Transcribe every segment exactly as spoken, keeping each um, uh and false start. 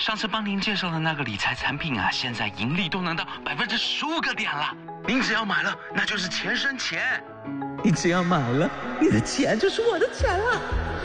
上次帮您介绍的那个理财产品啊，现在盈利都能到百分之十五个点了。您只要买了，那就是钱生钱。 你只要买了，你的钱就是我的钱了。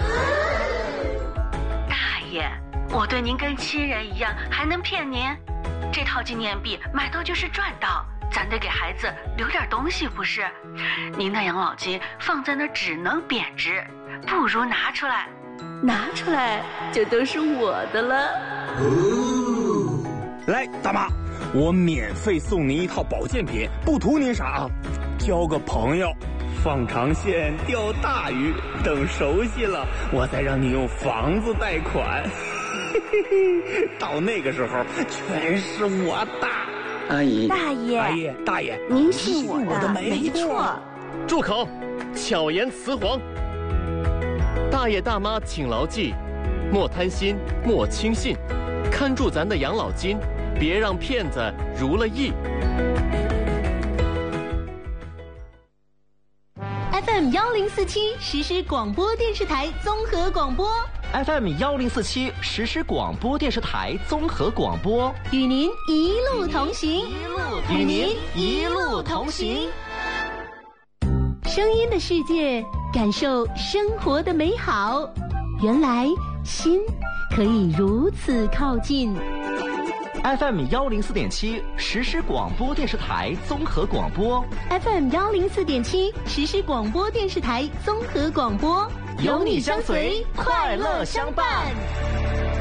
大爷，我对您跟亲人一样，还能骗您？这套纪念币买到就是赚到，咱得给孩子留点东西，不是？您的养老金放在那只能贬值，不如拿出来，拿出来就都是我的了。 哦，来，大妈，我免费送您一套保健品，不图您啥啊，交个朋友。放长线钓大鱼，等熟悉了，我再让你用房子贷款。到那个时候，全是我的。 阿姨， 大爷， 阿姨，大爷， 您信我的， 我的没错。 住口！巧言辞黄。大爷大妈请牢记：莫贪心，莫轻信，看住咱的养老金，别让骗子如了意。 F M 幺零四七实时广播电视台综合广播 ，F M 幺零四七实时广播电视台综合广播， 与您一路同行， 与您一路同行。 声音的世界，感受生活的美好。原来心可以如此靠近。 F M 幺零四点七实时广播电视台综合广播 ，F M 幺零四点七实时广播电视台综合广播， 有你相随，快乐相伴。